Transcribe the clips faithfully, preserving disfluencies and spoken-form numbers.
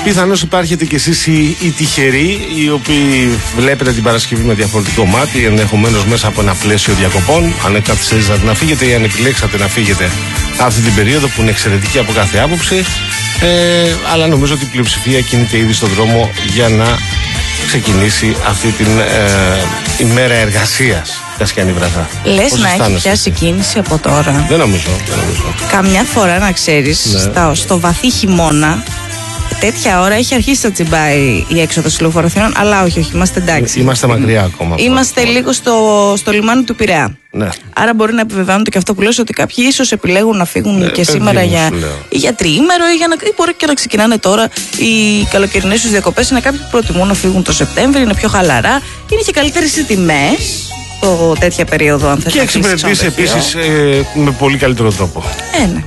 Πιθανώς υπάρχετε κι εσείς οι, οι τυχεροί, οι οποίοι βλέπετε την Παρασκευή με διαφορετικό μάτι, ενδεχομένως μέσα από ένα πλαίσιο διακοπών. Αν καθυστερήσατε να φύγετε ή αν επιλέξατε να φύγετε αυτή την περίοδο που είναι εξαιρετική από κάθε άποψη. Ε, αλλά νομίζω ότι η πλειοψηφία κινείται ήδη στον δρόμο για να ξεκινήσει αυτή την ε, ημέρα εργασίας. Κασκιανή βραδά. Λες να έχει πιάσει κίνηση από τώρα? Δεν νομίζω, δεν νομίζω. Καμιά φορά, να ξέρεις, ναι. στο, στο βαθύ χειμώνα, τέτοια ώρα έχει αρχίσει να τσιμπάει η έξοδος λεωφορείων, αλλά όχι, όχι, είμαστε εντάξει. Είμαστε μακριά ακόμα. Είμαστε ακόμα λίγο στο, στο λιμάνι του Πειραιά. Ναι. Άρα μπορεί να επιβεβαιώνεται και αυτό που λες, ότι κάποιοι ίσως επιλέγουν να φύγουν ναι, και σήμερα για, ή για τριήμερο ή, για να, ή μπορεί και να ξεκινάνε τώρα οι καλοκαιρινές τους διακοπές. Είναι κάποιοι που προτιμούν να φύγουν το Σεπτέμβρη, είναι πιο χαλαρά, είναι και καλύτερες οι τιμές το τέτοια περίοδο, αν θες. Και εξυπηρετείς επίσης ε, με πολύ καλύτερο τρόπο. Ε, ναι.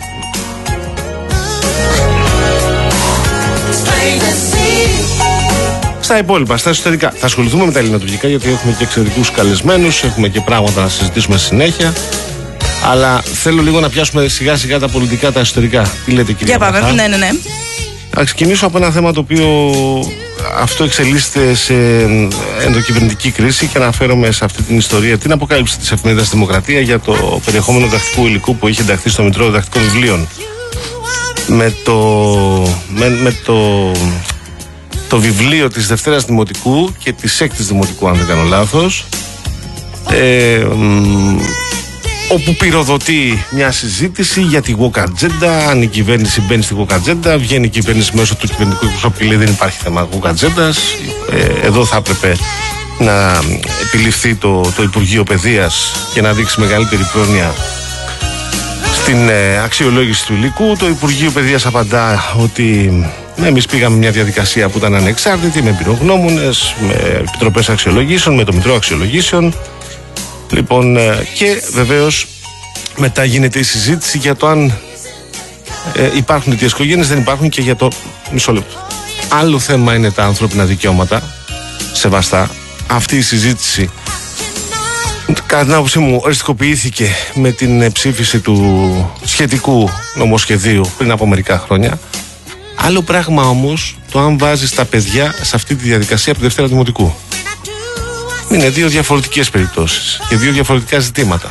Στα υπόλοιπα, στα εσωτερικά. Θα ασχοληθούμε με τα ελληνοτουρκικά, γιατί έχουμε και εξαιρετικούς καλεσμένους, έχουμε και πράγματα να συζητήσουμε συνέχεια. Αλλά θέλω λίγο να πιάσουμε σιγά σιγά τα πολιτικά, τα εσωτερικά. Τι λέτε, κυρία Για πάμε, ναι, ναι, ναι. Θα ξεκινήσω από ένα θέμα το οποίο αυτό εξελίσσεται σε ενδοκυβερνητική κρίση και αναφέρομαι σε αυτή την ιστορία, την αποκάλυψη της εφημερίδας Δημοκρατία για το περιεχόμενο διδακτικού υλικού που είχε ενταχθεί στο Μητρό Διδακτικών Βιβλίων. Με το, με, με το, το βιβλίο της Δευτέρας Δημοτικού και της Έκτης Δημοτικού, αν δεν κάνω λάθος, ε, μ, όπου πυροδοτεί μια συζήτηση για τη woke agenda. Αν η κυβέρνηση μπαίνει στη woke agenda, βγαίνει η κυβέρνηση μέσω του κυβερνητικού εκπροσώπου και λέει δεν υπάρχει θέμα woke agenda. Ε, εδώ θα έπρεπε να επιληφθεί το, το Υπουργείο Παιδείας και να δείξει μεγαλύτερη πρόνοια στην ε, αξιολόγηση του υλικού. Το Υπουργείο Παιδείας απαντά ότι εμείς πήγαμε μια διαδικασία που ήταν ανεξάρτητη, με εμπειρογνώμονες, με επιτροπές αξιολογήσεων, με το Μητρό Αξιολογήσεων. Λοιπόν, και βεβαίως μετά γίνεται η συζήτηση για το αν ε, υπάρχουν αιτίες οικογένειες, δεν υπάρχουν, και για το μισό λεπτό. Άλλο θέμα είναι τα ανθρώπινα δικαιώματα, σεβαστά. Αυτή η συζήτηση, κατά την άποψή μου, οριστικοποιήθηκε με την ψήφιση του σχετικού νομοσχεδίου πριν από μερικά χρόνια. Άλλο πράγμα όμως το αν βάζεις τα παιδιά σε αυτή τη διαδικασία από τη Δευτέρα Δημοτικού. Είναι δύο διαφορετικές περιπτώσεις και δύο διαφορετικά ζητήματα.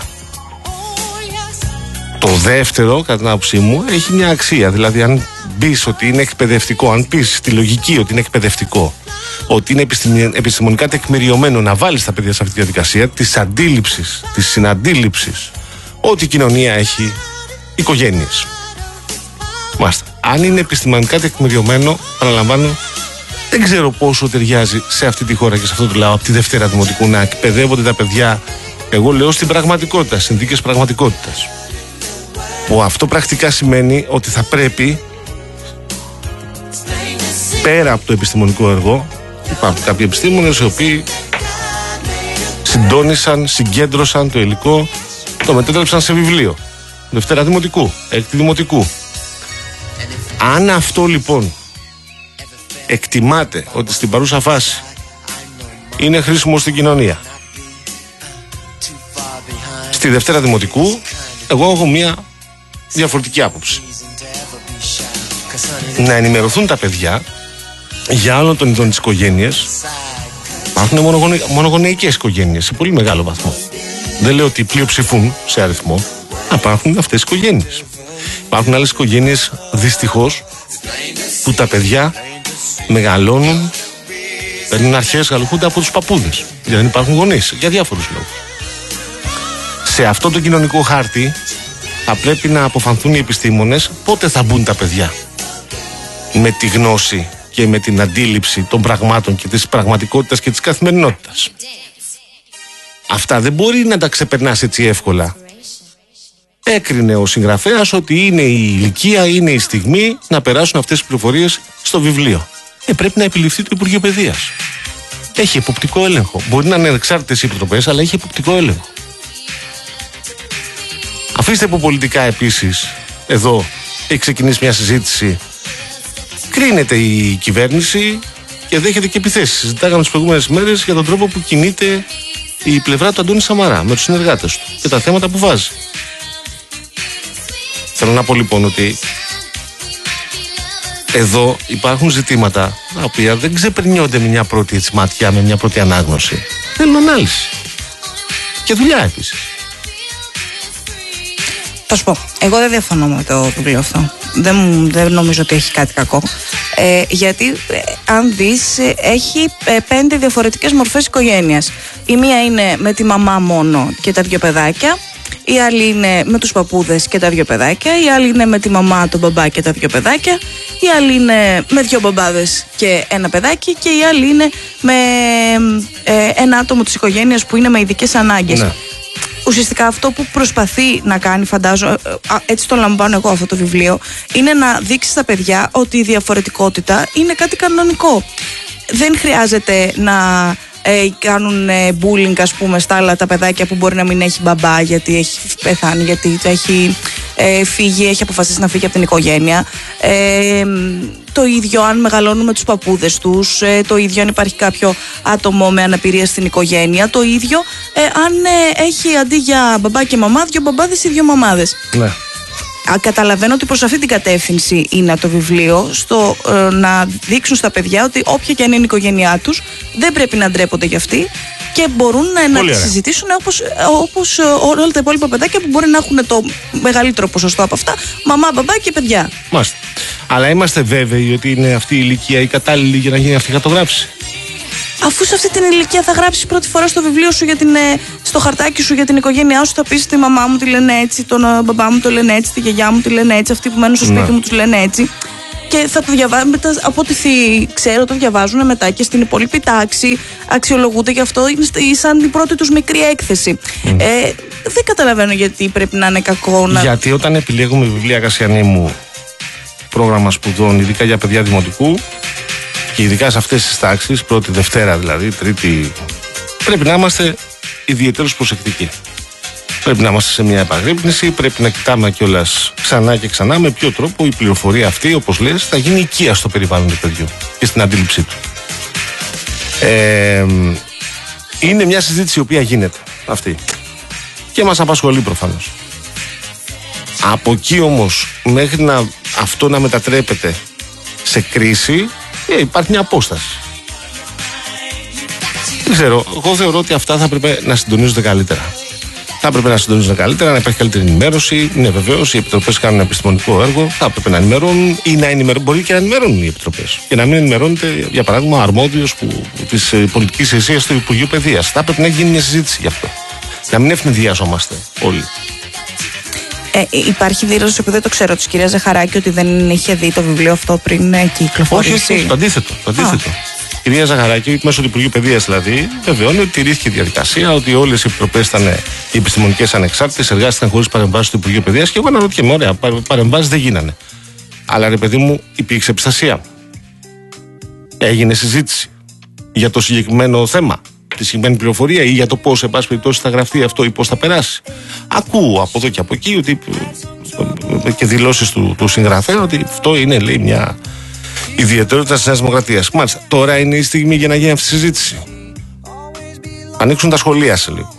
Το δεύτερο, κατά την άποψή μου, έχει μια αξία. Δηλαδή, αν πεις ότι είναι εκπαιδευτικό, αν πεις στη λογική ότι είναι εκπαιδευτικό, ότι είναι επιστημονικά τεκμηριωμένο να βάλεις τα παιδιά σε αυτή τη διαδικασία της αντίληψης, της συναντήληψης, ότι η κοινωνία έχει οικογένειες. Μάλιστα. Αν είναι επιστημονικά τεκμηριωμένο, παραλαμβάνω, δεν ξέρω πόσο ταιριάζει σε αυτή τη χώρα και σε αυτό το λαό από τη Δευτέρα Δημοτικού να εκπαιδεύονται τα παιδιά, εγώ λέω, στην πραγματικότητα, συνθήκες πραγματικότητας. Που αυτό πρακτικά σημαίνει ότι θα πρέπει, πέρα από το επιστημονικό έργο, υπάρχουν κάποιοι επιστήμονες οι οποίοι συντόνισαν, συγκέντρωσαν το υλικό, το μετέτρεψαν σε βιβλίο. Δευτέρα Δημοτικού, Έκτη Δημοτικού. Αν αυτό λοιπόν εκτιμάται ότι στην παρούσα φάση είναι χρήσιμο στην κοινωνία, στη Δευτέρα Δημοτικού, εγώ έχω μία διαφορετική άποψη. Να ενημερωθούν τα παιδιά για όλων των ειδών της οικογένειας. Υπάρχουν μονογονε... μονογονεϊκές οικογένειες σε πολύ μεγάλο βαθμό. Δεν λέω ότι πλειοψηφούν σε αριθμό. Υπάρχουν αυτές οι οικογένειες. Υπάρχουν άλλες οικογένειες, δυστυχώς, που τα παιδιά μεγαλώνουν, παίρνουν αρχές, γαλουχούνται από τους παππούδες. Γιατί δεν υπάρχουν γονείς, για διάφορους λόγους. Σε αυτό το κοινωνικό χάρτη θα πρέπει να αποφανθούν οι επιστήμονες πότε θα μπουν τα παιδιά με τη γνώση και με την αντίληψη των πραγμάτων και της πραγματικότητας και της καθημερινότητας. Αυτά δεν μπορεί να τα ξεπερνάς έτσι εύκολα. Έκρινε ο συγγραφέας ότι είναι η ηλικία, είναι η στιγμή να περάσουν αυτές τις πληροφορίες στο βιβλίο. Ε, πρέπει να επιληφθεί το Υπουργείο Παιδείας. Έχει εποπτικό έλεγχο. Μπορεί να είναι ανεξάρτητες οι επιτροπές, αλλά έχει εποπτικό έλεγχο. Αφήστε που πολιτικά επίσης, εδώ έχει ξεκινήσει μια συζήτηση. Κρίνεται η κυβέρνηση και δέχεται και επιθέσεις. Συζητάγαμε τις προηγούμενες μέρες για τον τρόπο που κινείται η πλευρά του Αντώνη Σαμαρά με τους συνεργάτες του και τα θέματα που βάζει. Θέλω να πω λοιπόν ότι Εδώ υπάρχουν ζητήματα τα οποία δεν ξεπερνιόνται με μια πρώτη έτσι, ματιά, με μια πρώτη ανάγνωση. Θέλουν ανάλυση. Και δουλειά επίσης. Θα σου πω, εγώ δεν διαφωνώ με το βιβλίο αυτό. Δεν, δεν νομίζω ότι έχει κάτι κακό. Ε, γιατί ε, αν δεις, ε, έχει ε, πέντε διαφορετικές μορφές οικογένειας. Η μία είναι με τη μαμά μόνο και τα δυο παιδάκια. Η άλλη είναι με τους παππούδες και τα δυο παιδάκια. Η άλλη είναι με τη μαμά, τον μπαμπά και τα δυο παιδάκια. Η άλλη είναι με δυο μπαμπάδες και ένα παιδάκι. Και η άλλη είναι με ε, ένα άτομο της οικογένειας που είναι με ειδικές ανάγκες. Ναι. Ουσιαστικά αυτό που προσπαθεί να κάνει, φαντάζομαι, έτσι το λαμβάνω εγώ αυτό το βιβλίο, είναι να δείξει στα παιδιά ότι η διαφορετικότητα είναι κάτι κανονικό. Δεν χρειάζεται να ε, κάνουν ε, bullying, ας πούμε, στα άλλα τα παιδάκια που μπορεί να μην έχει μπαμπά γιατί έχει πεθάνει, γιατί έχει ε, φύγει, έχει αποφασίσει να φύγει από την οικογένεια. Ε, το ίδιο αν μεγαλώνουν με τους παππούδες τους, ε, το ίδιο αν υπάρχει κάποιο άτομο με αναπηρία στην οικογένεια, το ίδιο ε, αν ε, έχει αντί για μπαμπά και μαμά, δύο μπαμπάδες ή δύο μαμάδες. Ναι. Καταλαβαίνω ότι προς αυτή την κατεύθυνση είναι το βιβλίο, στο ε, να δείξουν στα παιδιά ότι όποια και αν είναι η οικογένειά τους, δεν πρέπει να ντρέπονται για αυτή και μπορούν ε, να τη συζητήσουν όπως, όπως ε, όλα τα υπόλοιπα παιδάκια που μπορεί να έχουν το μεγαλύτερο ποσοστό από αυτά, μαμά, μπαμπά και παιδιά. Μάλιστα. Αλλά είμαστε βέβαιοι ότι είναι αυτή η ηλικία η κατάλληλη για να γίνει αυτή η χαρτογράφηση. Αφού σε αυτή την ηλικία θα γράψεις πρώτη φορά στο βιβλίο σου, για την, στο χαρτάκι σου για την οικογένειά σου, θα πεις τη μαμά μου τη λένε έτσι, τον μπαμπά μου το λένε έτσι, τη γιαγιά μου τη λένε έτσι, αυτοί που μένουν στο σπίτι μου τους λένε έτσι. Και θα το διαβάζουν μετά, από ό,τι ξέρω, το διαβάζουν μετά και στην υπόλοιπη τάξη, αξιολογούνται γι' αυτό, είναι σαν την πρώτη τους μικρή έκθεση. Mm. Ε, δεν καταλαβαίνω γιατί πρέπει να είναι κακό να. Γιατί όταν επιλέγουμε βιβλία, Κασιανή μου, πρόγραμμα σπουδών, ειδικά για παιδιά δημοτικού, και ειδικά σε αυτές τις τάξεις, πρώτη, Δευτέρα δηλαδή, Τρίτη, πρέπει να είμαστε ιδιαίτερως προσεκτικοί. Πρέπει να είμαστε σε μια επαγρύπνηση, πρέπει να κοιτάμε κιόλας ξανά και ξανά με ποιο τρόπο η πληροφορία αυτή, όπως λες, θα γίνει οικία στο περιβάλλον του παιδιού και στην αντίληψή του. Ε, είναι μια συζήτηση η οποία γίνεται αυτή και μας απασχολεί προφανώς. Από εκεί όμως μέχρι να αυτό να μετατρέπεται σε κρίση, ε, υπάρχει μια απόσταση. Δεν ξέρω, εγώ θεωρώ ότι αυτά θα έπρεπε να συντονίζονται καλύτερα. Θα έπρεπε να συντονίζονται καλύτερα, να υπάρχει καλύτερη ενημέρωση. Είναι βεβαίως, οι επιτροπές κάνουν επιστημονικό έργο. Θα έπρεπε να ενημερώνουν ή να ενημερώνουν. Μπορεί και να ενημερώνουν οι επιτροπές. Και να μην ενημερώνεται, για παράδειγμα, ο αρμόδιος τη πολιτική ηγεσία του Υπουργείου Παιδείας. Θα έπρεπε να γίνει μια συζήτηση γι' αυτό. Να μην ευνηδιάζομαστε όλοι. Ε, υπάρχει δήλωση, επειδή το ξέρω, της κυρίας Ζαχαράκη, ότι δεν είχε δει το βιβλίο αυτό πριν κυκλοφορήσει. Όχι, όχι, το αντίθετο. Το αντίθετο. Η κυρία Ζαχαράκη, μέσω του Υπουργείου Παιδείας δηλαδή, βεβαιώνει ότι τηρήθηκε η διαδικασία, ότι όλες οι επιτροπές ήταν οι επιστημονικές ανεξάρτητες, εργάστηκαν χωρίς παρεμβάσεις του Υπουργείου Παιδείας. Και εγώ αναρωτιέμαι, ωραία, παρεμβάσεις δεν γίνανε. Αλλά ρε παιδί μου, υπήρξε επιστασία. Έγινε συζήτηση για το συγκεκριμένο θέμα, τη συγκεκριμένη πληροφορία ή για το πώς, εν πάση περιπτώσει, θα γραφτεί αυτό ή πώς θα περάσει. Ακούω από εδώ και από εκεί ότι, και δηλώσεις του, του συγγραφέα ότι αυτό είναι, λέει, μια ιδιαιτερότητα της Νέας Δημοκρατίας. Μάλιστα, τώρα είναι η στιγμή για να γίνει αυτή η συζήτηση. Ανοίξουν τα σχολεία σε λίγο.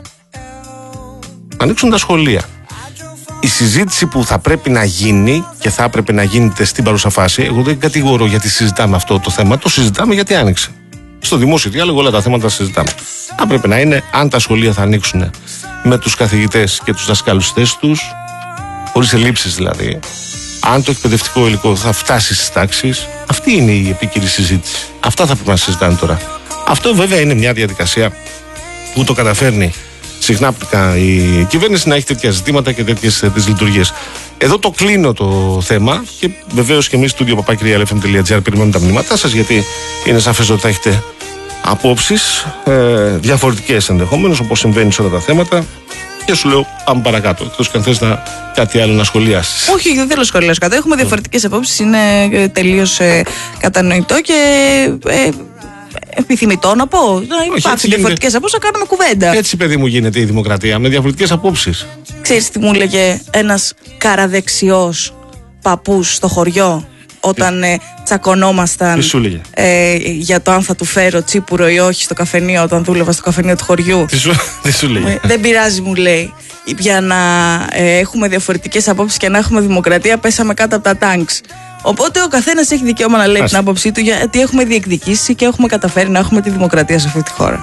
Ανοίξουν τα σχολεία. Η συζήτηση που θα πρέπει να γίνει και θα έπρεπε να γίνεται στην παρούσα φάση, εγώ δεν κατηγορώ γιατί συζητάμε αυτό το θέμα, το συζητάμε γιατί άνοιξε. Στο δημόσιο διάλογο όλα τα θέματα τα συζητάμε. Θα πρέπει να είναι αν τα σχολεία θα ανοίξουν με τους καθηγητές και τους δασκάλους στη θέση τους, χωρίς ελλείψεις δηλαδή, αν το εκπαιδευτικό υλικό θα φτάσει στις τάξεις. Αυτή είναι η επίκαιρη συζήτηση. Αυτά θα πρέπει να συζητάνε τώρα. Αυτό βέβαια είναι μια διαδικασία που το καταφέρνει συχνά η κυβέρνηση να έχει τέτοια ζητήματα και τέτοιες δυσλειτουργίες. Εδώ το κλείνω το θέμα και βεβαίως και εμείς στούντιο παπάκυριαλεφm τελεία εφ εμ τελεία τζι άρ περιμένουμε τα μηνύματά σας, γιατί είναι σαφές ότι θα έχετε απόψεις ε, διαφορετικές ενδεχόμενως, όπως συμβαίνει σε όλα τα θέματα. Και σου λέω, πάμε παρακάτω. Εκτός και αν θες να, κάτι άλλο να σχολιάσεις. Όχι, δεν θέλω σχολιάσω κάτι. Έχουμε διαφορετικές απόψεις. Είναι τελείως ε, κατανοητό και ε, επιθυμητό να πω. Να υπάρχουν διαφορετικές απόψεις, να κάνουμε κουβέντα. Έτσι, παιδί μου, γίνεται η δημοκρατία, με διαφορετικές απόψεις. Ξέρεις τι μου έλεγε ένας καραδεξιός παππούς στο χωριό, όταν ε, τσακωνόμασταν ε, για το αν θα του φέρω τσίπουρο ή όχι στο καφενείο, όταν δούλευα στο καφενείο του χωριού. Τι σου, τι σου λέει. Ε, δεν πειράζει, μου λέει. Για να ε, έχουμε διαφορετικές απόψεις και να έχουμε δημοκρατία, πέσαμε κάτω από τα τάγκς. Οπότε ο καθένας έχει δικαίωμα να λέει Άς. την άποψή του, γιατί έχουμε διεκδικήσει και έχουμε καταφέρει να έχουμε τη δημοκρατία σε αυτή τη χώρα.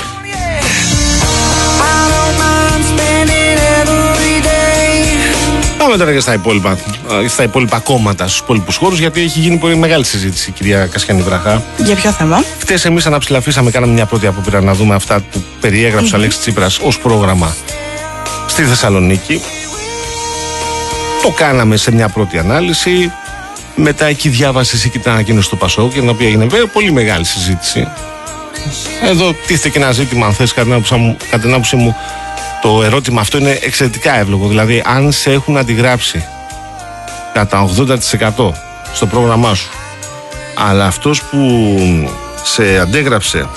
Πάμε τώρα και στα υπόλοιπα, στα υπόλοιπα κόμματα, στους υπόλοιπους χώρους, γιατί έχει γίνει πολύ μεγάλη συζήτηση, κυρία Κασιανή Βραχά. Για ποιο θέμα? Χτες εμείς αναψηλαφίσαμε, κάναμε μια πρώτη απόπειρα να δούμε αυτά που περιέγραψε mm-hmm. ο Αλέξης Τσίπρας ως πρόγραμμα στη Θεσσαλονίκη. Το κάναμε σε μια πρώτη ανάλυση. Μετά εκεί διάβασε εσύ και την ανακοίνωση του Πασόκ, για την οποία έγινε βέβαια πολύ μεγάλη συζήτηση. Εδώ τίθεται και ένα ζήτημα, αν θες, κατά την άποψή μου. Το ερώτημα αυτό είναι εξαιρετικά εύλογο. Δηλαδή, αν σε έχουν αντιγράψει κατά ογδόντα τοις εκατό στο πρόγραμμά σου, αλλά αυτός που σε αντέγραψε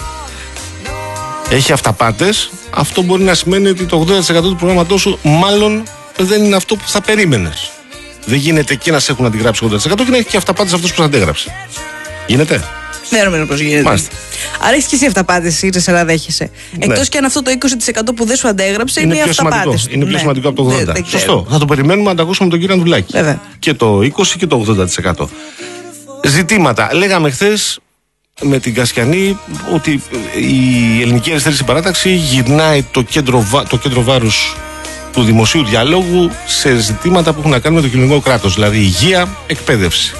έχει αυταπάτες, αυτό μπορεί να σημαίνει ότι το ογδόντα τοις εκατό του προγράμματός σου μάλλον δεν είναι αυτό που θα περίμενες. Δεν γίνεται εκεί να σε έχουν αντιγράψει ογδόντα τοις εκατό και να έχει και αυταπάτες αυτός που σε αντέγραψε. Γίνεται? Δεν νομίζω πως γίνεται. Μάλιστα. Άρα έχει και εσύ αυταπάτηση, ή σε δέχεσαι. Ναι. Εκτός και αν αυτό το είκοσι τοις εκατό που δεν σου αντέγραψε είναι, είναι η αυταπάτηση. Είναι πιο ναι. σημαντικό από το ογδόντα τοις εκατό. Ναι, Σωστό. Θα το περιμένουμε να τα ακούσουμε τον κύριο Ανδρουλάκη. Βέβαια. Και το είκοσι και το ογδόντα τοις εκατό. Ζητήματα. Λέγαμε χθες με την Κασιανή ότι η Ελληνική Αριστερή Συμπαράταξη γυρνάει το κέντρο, το κέντρο βάρους του δημοσίου διαλόγου σε ζητήματα που έχουν να κάνουν με το κοινωνικό κράτος, δηλαδή υγεία, εκπαίδευση.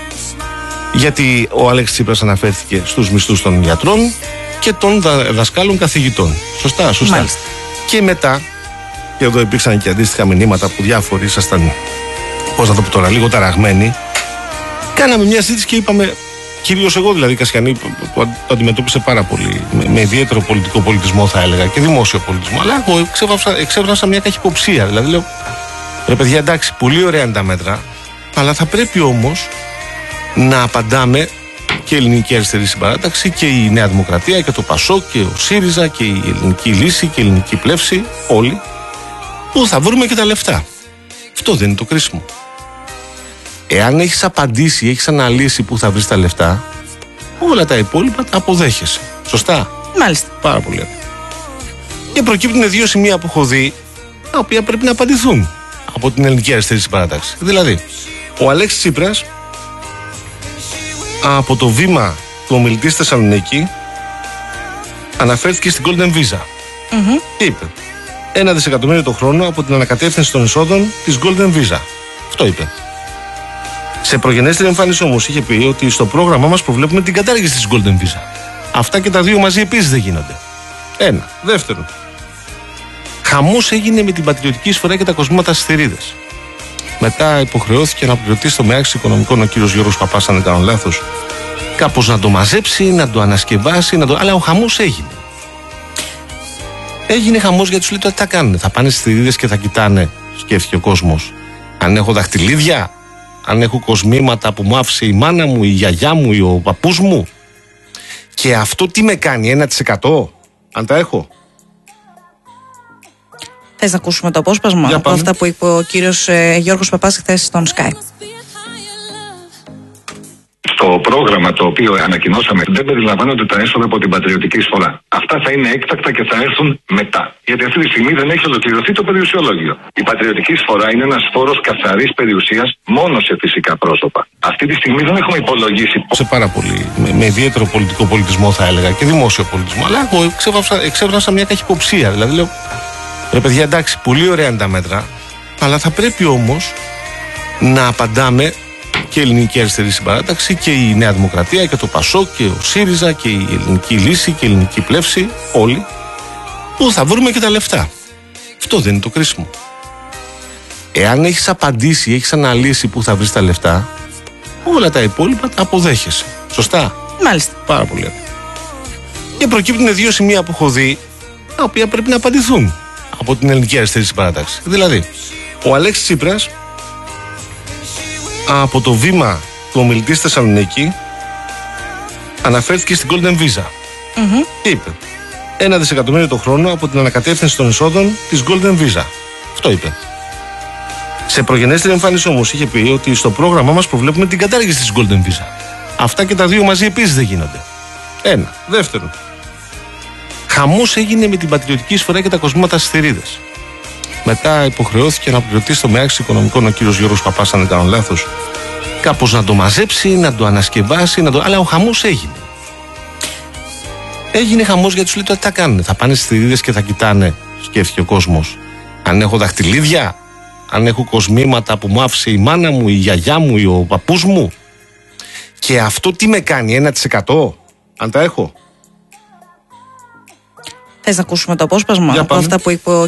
Γιατί ο Αλέξης Τσίπρας αναφέρθηκε στους μισθούς των γιατρών και των δασκάλων καθηγητών. Σωστά, σωστά. Μάλιστα. Και μετά, και εδώ υπήρξαν και αντίστοιχα μηνύματα που διάφοροι ήσασταν, πώς να το πω τώρα, λίγο ταραγμένοι. Κάναμε μια συζήτηση και είπαμε, κυρίως εγώ δηλαδή, Κασιανή, που το αντιμετώπισε πάρα πολύ, με, με ιδιαίτερο πολιτικό πολιτισμό θα έλεγα και δημόσιο πολιτισμό. Αλλά εγώ εξέφρασα μια καχυποψία. Δηλαδή λέω, ρε παιδιά, εντάξει, πολύ ωραία είναι τα μέτρα, αλλά θα πρέπει όμως να απαντάμε και η Ελληνική Αριστερή Συμπαράταξη και η Νέα Δημοκρατία και το Πασόκ και ο ΣΥΡΙΖΑ και η Ελληνική Λύση και η Ελληνική Πλεύση, όλοι, που θα βρούμε και τα λεφτά. Αυτό δεν είναι το κρίσιμο. Εάν έχεις απαντήσει, έχεις αναλύσει που θα βρεις τα λεφτά, όλα τα υπόλοιπα τα αποδέχεσαι. Σωστά? Μάλιστα. Πάρα πολύ. Και προκύπτουν δύο σημεία που έχω δει, τα οποία πρέπει να απαντηθούν από την Ελληνική Αριστερή Συμπαράταξη. Δηλαδή, ο Αλέξης Τσίπρας, από το βήμα του ομιλητή στη Θεσσαλονίκη, αναφέρθηκε στην Golden Visa. Mm-hmm. Και είπε, ένα δισεκατομμύριο το χρόνο από την ανακατεύθυνση των εισόδων της Golden Visa. Αυτό είπε. Σε προγενέστερη εμφάνιση όμως είχε πει ότι στο πρόγραμμά μας προβλέπουμε την κατάργηση της Golden Visa. Αυτά και τα δύο μαζί επίσης δεν γίνονται. Ένα. Δεύτερον, χαμός έγινε με την πατριωτική εισφορά και τα κοσμήματα στις θηρίδες. Μετά υποχρεώθηκε να πληρωτεί στο ΜΕΑΞ Οικονομικών ο κύριος Γιώργος Παπάς, αν δεν κάνω λάθος, κάπως να το μαζέψει, να το ανασκευάσει, να το... αλλά ο χαμός έγινε. Έγινε χαμός γιατί τους λέει τώρα τι θα κάνουν. Θα πάνε στις θηρίδες και θα κοιτάνε, σκέφτηκε ο κόσμος, αν έχω δαχτυλίδια, αν έχω κοσμήματα που μου άφησε η μάνα μου, η γιαγιά μου ή ο παππούς μου. Και αυτό τι με κάνει, ένα τοις εκατό, αν τα έχω. Θες να ακούσουμε το απόσπασμα από αυτά που είπε ο κύριος ε, Γιώργος Παπάς χθες στον Sky? Στο πρόγραμμα το οποίο ανακοινώσαμε δεν περιλαμβάνονται τα έσοδα από την πατριωτική εισφορά. Αυτά θα είναι έκτακτα και θα έρθουν μετά. Γιατί αυτή τη στιγμή δεν έχει ολοκληρωθεί το περιουσιολόγιο. Η πατριωτική εισφορά είναι ένας φόρος καθαρής περιουσίας μόνο σε φυσικά πρόσωπα. Αυτή τη στιγμή δεν έχουμε υπολογίσει. Σε πάρα πολύ, με, με ιδιαίτερο πολιτικό πολιτισμό θα έλεγα και δημόσιο πολιτισμό. Αλλά εγώ εξέφρασα μια καχυποψία. Δηλαδή λέω, ρε παιδιά, εντάξει, πολύ ωραία είναι τα μέτρα, αλλά θα πρέπει όμως να απαντάμε και η Ελληνική Αριστερή Συμπαράταξη και η Νέα Δημοκρατία και το Πασόκ και ο ΣΥΡΙΖΑ και η Ελληνική Λύση και η Ελληνική Πλεύση, όλοι, που θα βρούμε και τα λεφτά. Αυτό δεν είναι το κρίσιμο. Εάν έχεις απαντήσει, έχεις αναλύσει που θα βρεις τα λεφτά, όλα τα υπόλοιπα τα αποδέχεσαι. Σωστά? Μάλιστα. Πάρα πολύ. Και προκύπτουν δύο σημεία που έχω δει, τα οποία πρέπει να απαντηθούν από την Ελληνική Αριστερή Συμπαράταξη. Δηλαδή, ο Αλέξης Τσίπρας, από το βήμα του ομιλητή στη Θεσσαλονίκη, αναφέρθηκε στην Golden Visa. Mm-hmm. Και είπε, ένα δισεκατομμύριο το χρόνο από την ανακατεύθυνση των εισόδων της Golden Visa. Αυτό είπε. Σε προγενέστερη εμφάνιση όμως είχε πει ότι στο πρόγραμμά μας προβλέπουμε την κατάργηση της Golden Visa. Αυτά και τα δύο μαζί επίσης δεν γίνονται. Ένα. Δεύτερον, χαμός έγινε με την πατριωτική εισφορά και τα κοσμήματα στις θηρίδες. Μετά υποχρεώθηκε να πληρωτεί στο ΜΕΑΞ Οικονομικών ο κύριος Γιώργος Παπάς, αν δεν κάνω λάθος, κάπως να το μαζέψει, να το ανασκευάσει, να το... αλλά ο χαμός έγινε. Έγινε χαμός γιατί σου λέει τώρα τι θα κάνουν. Θα πάνε στις θηρίδες και θα κοιτάνε, σκέφτηκε ο κόσμος, αν έχω δαχτυλίδια, αν έχω κοσμήματα που μου άφησε η μάνα μου, η γιαγιά μου ή ο παππούς μου. Και αυτό τι με κάνει, ένα τοις εκατό, αν τα έχω. Θες να ακούσουμε το απόσπασμα από αυτά που είπε ο